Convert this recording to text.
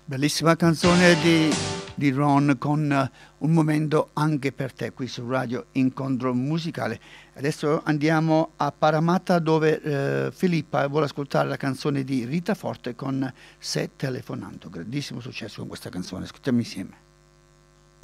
Bellissima canzone di Ron con Un momento anche per te qui su Radio Incontro Musicale. Adesso andiamo a Paramatta dove Filippa vuole ascoltare la canzone di Rita Forte con Se telefonando. Grandissimo successo con questa canzone, ascoltiamo insieme.